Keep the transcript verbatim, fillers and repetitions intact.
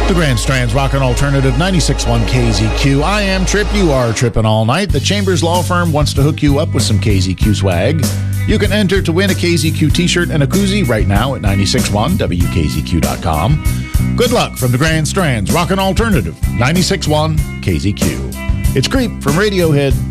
The Grand Strand's Rockin' Alternative ninety-six point one K Z Q. I am Trip. You are tripping all night. The Chambers Law Firm wants to hook you up with some K Z Q swag. You can enter to win a K Z Q t-shirt and a koozie right now at ninety-six point one W K Z Q dot com. Good luck from the Grand Strand's Rockin' Alternative ninety-six point one K Z Q. It's Creep from Radiohead.